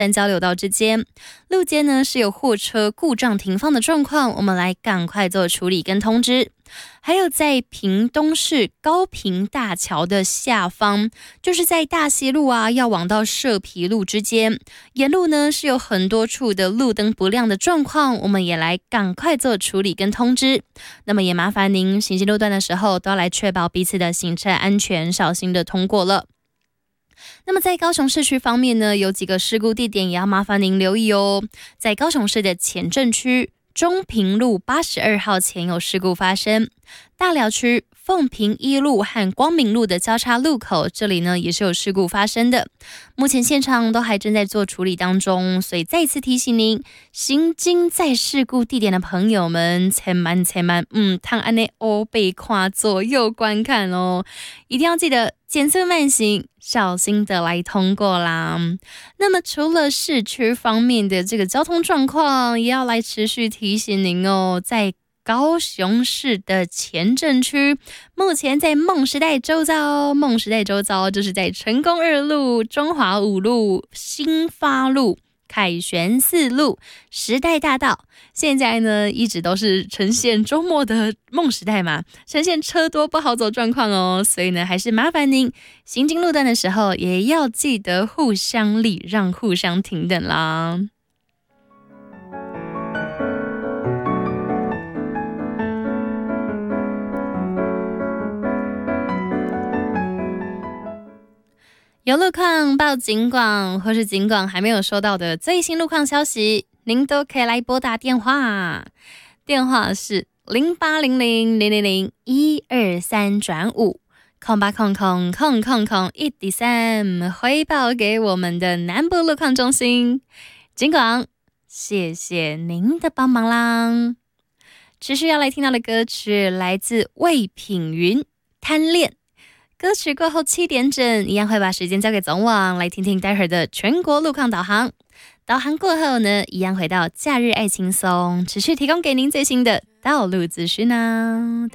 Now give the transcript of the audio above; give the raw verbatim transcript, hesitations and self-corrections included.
分交流道之间，路肩呢是有货车故障停放的状况，我们来赶快做处理跟通知。还有在屏东市高屏大桥的下方，就是在大溪路啊要往到社皮路之间，沿路呢是有很多处的路灯不亮的状况，我们也来赶快做处理跟通知。那么也麻烦您行经路段的时候都要来确保彼此的行车安全，小心的通过了。那么在高雄市区方面呢，有几个事故地点也要麻烦您留意哦。在高雄市的前镇区中平路八十二号前有事故发生，大寮区凤平一路和光明路的交叉路口，这里呢也是有事故发生的。目前现场都还正在做处理当中，所以再次提醒您，行经在事故地点的朋友们，千万千万嗯，趟安内欧被跨左右观看哦，一定要记得减速慢行，小心的来通过啦。那么除了市区方面的这个交通状况，也要来持续提醒您哦，在高雄市的前镇区，目前在梦时代周遭，梦时代周遭就是在成功二路、中华五路、新发路、凯旋四路、时代大道，现在呢一直都是呈现周末的梦时代嘛，呈现车多不好走状况哦，所以呢还是麻烦您行经路段的时候也要记得互相礼让、互相停等啦。有路况报警广，或是警广还没有收到的最新路况消息，您都可以来拨打电话，电话是零八零零零零零一二三转五空八空空空空空一点三，回报给我们的南部路况中心。警广，谢谢您的帮忙啦。持续要来听到的歌曲来自魏品云，贪恋。歌曲过后七点整，一样会把时间交给总网，来听听待会儿的全国路况导航。导航过后呢，一样回到假日爱轻松，持续提供给您最新的道路资讯啊。